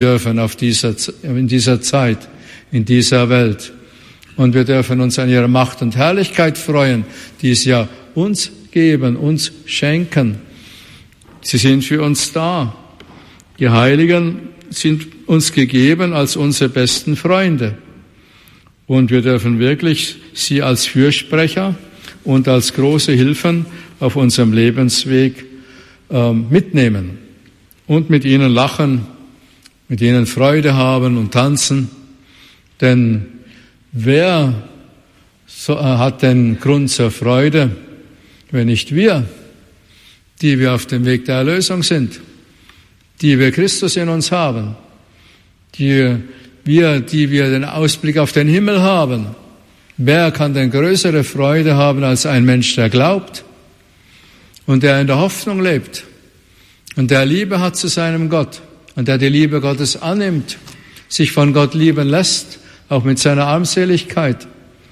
dürfen in dieser Zeit, in dieser Welt. Und wir dürfen uns an ihrer Macht und Herrlichkeit freuen, die sie ja uns geben, uns schenken. Sie sind für uns da. Die Heiligen sind uns gegeben als unsere besten Freunde. Und wir dürfen wirklich sie als Fürsprecher und als große Hilfen auf unserem Lebensweg mitnehmen und mit ihnen lachen, mit ihnen Freude haben und tanzen. Denn wer hat den Grund zur Freude, wenn nicht wir, die wir auf dem Weg der Erlösung sind, die wir Christus in uns haben, die wir den Ausblick auf den Himmel haben. Wer kann denn größere Freude haben als ein Mensch, der glaubt und der in der Hoffnung lebt und der Liebe hat zu seinem Gott und der die Liebe Gottes annimmt, sich von Gott lieben lässt, auch mit seiner Armseligkeit.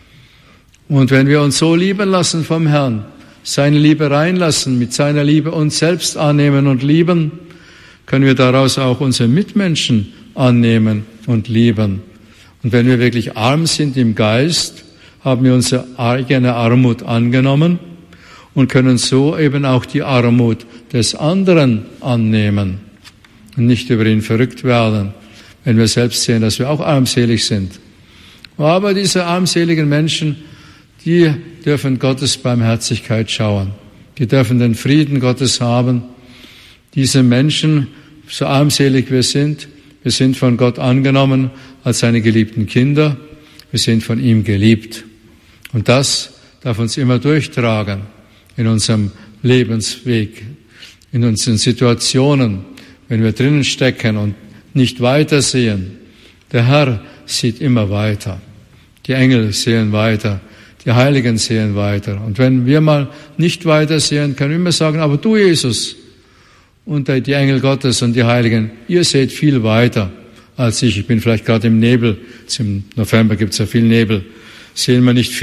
Und wenn wir uns so lieben lassen vom Herrn, seine Liebe reinlassen, mit seiner Liebe uns selbst annehmen und lieben, können wir daraus auch unsere Mitmenschen annehmen und lieben. Und wenn wir wirklich arm sind im Geist, haben wir unsere eigene Armut angenommen und können so eben auch die Armut des anderen annehmen und nicht über ihn verrückt werden, wenn wir selbst sehen, dass wir auch armselig sind. Aber diese armseligen Menschen, die dürfen Gottes Barmherzigkeit schauen. Die dürfen den Frieden Gottes haben. Diese Menschen, so armselig wir sind von Gott angenommen als seine geliebten Kinder. Wir sind von ihm geliebt. Und das darf uns immer durchtragen in unserem Lebensweg, in unseren Situationen, wenn wir drinnen stecken und nicht weitersehen. Der Herr sieht immer weiter. Die Engel sehen weiter. Die Heiligen sehen weiter. Und wenn wir mal nicht weitersehen, können wir immer sagen, aber du, Jesus, und die Engel Gottes und die Heiligen, ihr seht viel weiter als ich. Ich bin vielleicht gerade im Nebel. Jetzt im November gibt es ja viel Nebel. Sehen wir nicht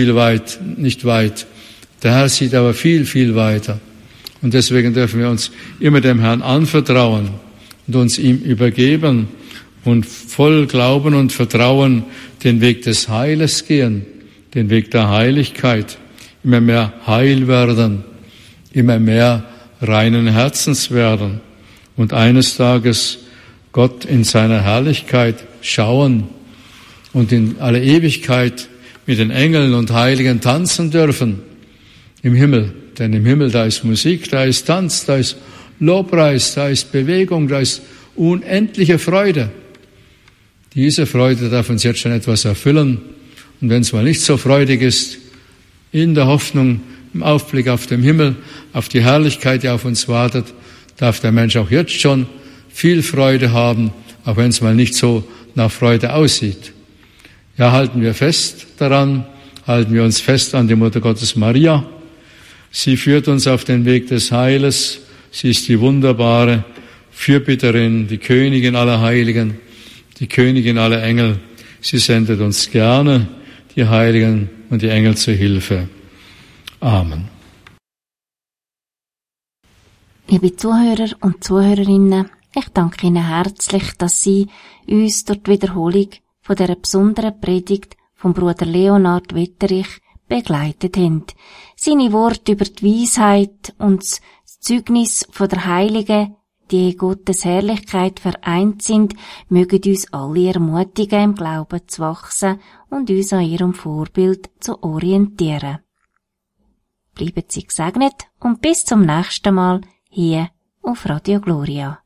weit. Der Herr sieht aber viel, viel weiter. Und deswegen dürfen wir uns immer dem Herrn anvertrauen und uns ihm übergeben und voll Glauben und Vertrauen den Weg des Heiles gehen, den Weg der Heiligkeit, immer mehr heil werden, immer mehr reinen Herzens werden und eines Tages Gott in seiner Herrlichkeit schauen und in alle Ewigkeit mit den Engeln und Heiligen tanzen dürfen im Himmel. Denn im Himmel, da ist Musik, da ist Tanz, da ist Lobpreis, da ist Bewegung, da ist unendliche Freude. Diese Freude darf uns jetzt schon etwas erfüllen. Und wenn es mal nicht so freudig ist, in der Hoffnung, im Aufblick auf den Himmel, auf die Herrlichkeit, die auf uns wartet, darf der Mensch auch jetzt schon viel Freude haben, auch wenn es mal nicht so nach Freude aussieht. Ja, halten wir fest daran, halten wir uns fest an die Mutter Gottes Maria. Sie führt uns auf den Weg des Heiles. Sie ist die wunderbare Fürbitterin, die Königin aller Heiligen, die Königin aller Engel. Sie sendet uns gerne die Heiligen und die Engel zur Hilfe. Amen. Liebe Zuhörer und Zuhörerinnen, ich danke Ihnen herzlich, dass Sie uns durch die Wiederholung von dieser besonderen Predigt vom Bruder Leonhard Wetterich begleitet haben. Seine Worte über die Weisheit und das Zeugnis von der Heiligen, die in Gottes Herrlichkeit vereint sind, mögen uns alle ermutigen, im Glauben zu wachsen und uns an ihrem Vorbild zu orientieren. Bleiben Sie gesegnet und bis zum nächsten Mal hier auf Radio Gloria.